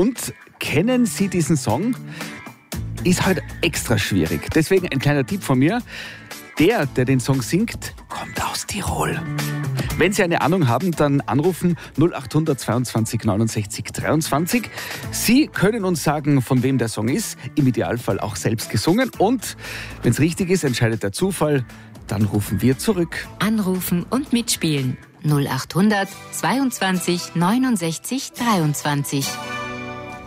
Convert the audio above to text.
Und kennen Sie diesen Song? Ist halt extra schwierig. Deswegen ein kleiner Tipp von mir. Der den Song singt, kommt aus Tirol. Wenn Sie eine Ahnung haben, dann anrufen 0800 22 69 23. Sie können uns sagen, von wem der Song ist, im Idealfall auch selbst gesungen. Und wenn es richtig ist, entscheidet der Zufall, dann rufen wir zurück. Anrufen und mitspielen 0800 22 69 23.